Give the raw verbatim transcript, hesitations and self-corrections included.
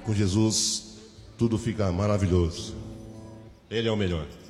com Jesus tudo fica maravilhoso. Ele é o melhor.